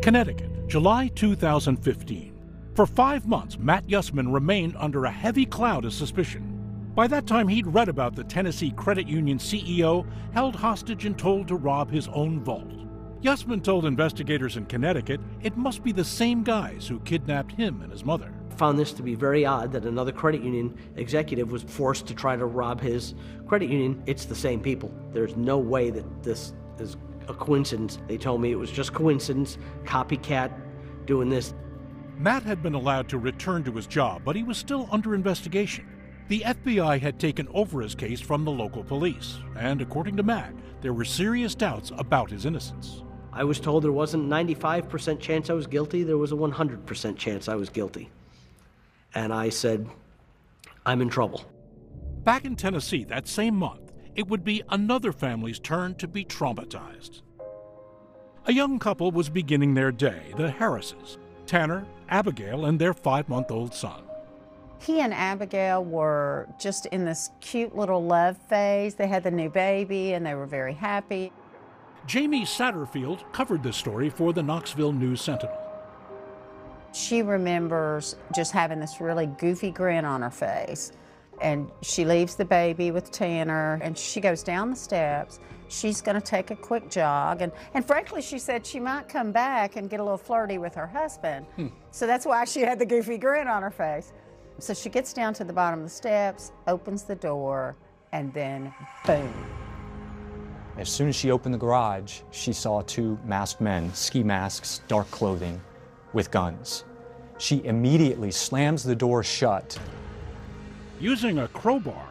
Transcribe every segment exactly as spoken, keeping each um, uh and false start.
Connecticut, July two thousand fifteen. For five months, Matt Yusman remained under a heavy cloud of suspicion. By that time, he'd read about the Tennessee Credit Union C E O held hostage and told to rob his own vault. Yusman told investigators in Connecticut it must be the same guys who kidnapped him and his mother. Found this to be very odd that another credit union executive was forced to try to rob his credit union. It's the same people. There's no way that this is a coincidence. They told me it was just coincidence, copycat doing this. Matt had been allowed to return to his job, but he was still under investigation. The F B I had taken over his case from the local police, and according to Matt, there were serious doubts about his innocence. I was told there wasn't a ninety-five percent chance I was guilty, there was a one hundred percent chance I was guilty. And I said, I'm in trouble. Back in Tennessee that same month, it would be another family's turn to be traumatized. A young couple was beginning their day, the Harrises, Tanner, Abigail, and their five-month-old son. He and Abigail were just in this cute little love phase. They had the new baby and they were very happy. Jamie Satterfield covered this story for the Knoxville News Sentinel. She remembers just having this really goofy grin on her face. And she leaves the baby with Tanner and she goes down the steps. She's going to take a quick jog. And, and frankly, she said she might come back and get a little flirty with her husband. Hmm. So that's why she had the goofy grin on her face. So she gets down to the bottom of the steps, opens the door, and then boom. As soon as she opened the garage, she saw two masked men, ski masks, dark clothing, with guns. She immediately slams the door shut. Using a crowbar,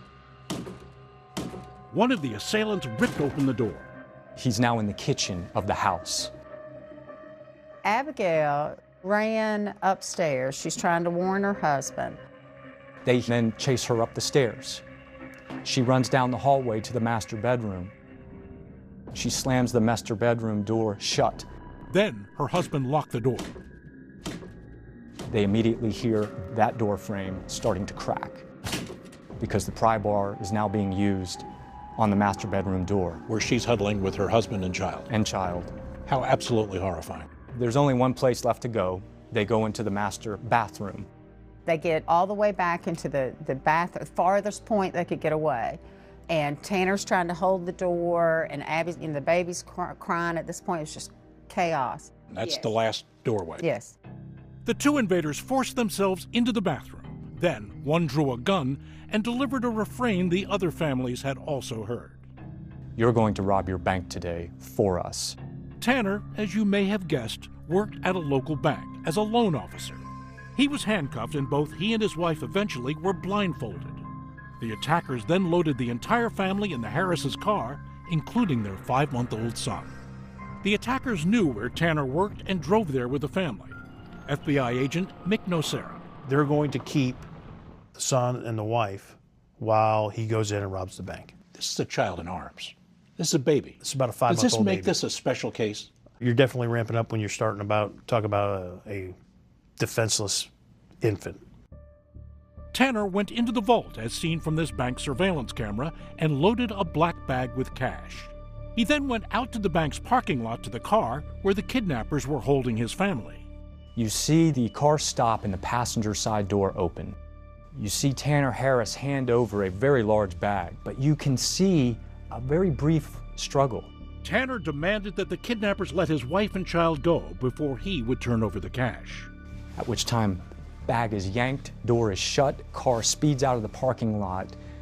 one of the assailants ripped open the door. He's now in the kitchen of the house. Abigail ran upstairs. She's trying to warn her husband. They then chase her up the stairs. She runs down the hallway to the master bedroom. She slams the master bedroom door shut. Then her husband locked the door. They immediately hear that door frame starting to crack because the pry bar is now being used on the master bedroom door. Where she's huddling with her husband and child. And child. How absolutely horrifying. There's only one place left to go. They go into the master bathroom. They get all the way back into the, the bath, farthest point they could get away. And Tanner's trying to hold the door, and Abby's, and the baby's cry, crying. At this point, it's just chaos. That's yes. the last doorway. Yes. The two invaders forced themselves into the bathroom. Then one drew a gun and delivered a refrain the other families had also heard. You're going to rob your bank today for us. Tanner, as you may have guessed, worked at a local bank as a loan officer. He was handcuffed, and both he and his wife eventually were blindfolded. The attackers then loaded the entire family in the Harris's car, including their five-month-old son. The attackers knew where Tanner worked and drove there with the family. F B I agent Mick Nocera. They're going to keep the son and the wife while he goes in and robs the bank. This is a child in arms. This is a baby. It's about a five-month-old baby. Does this make baby. this a special case? You're definitely ramping up when you're starting about talk about a, a defenseless infant. Tanner went into the vault as seen from this bank surveillance camera and loaded a black bag with cash. He then went out to the bank's parking lot to the car where the kidnappers were holding his family. You see the car stop and the passenger side door open. You see Tanner Harris hand over a very large bag, but you can see a very brief struggle. Tanner demanded that the kidnappers let his wife and child go before he would turn over the cash. At which time, bag is yanked, door is shut, car speeds out of the parking lot,